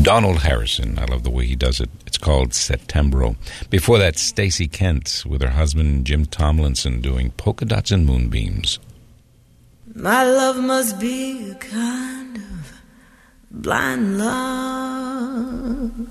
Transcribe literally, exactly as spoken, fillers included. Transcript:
Donald Harrison. I love the way he does it. It's called Septembro. Before that, Stacey Kent with her husband Jim Tomlinson doing Polka Dots and Moonbeams. My love must be a kind of blind love.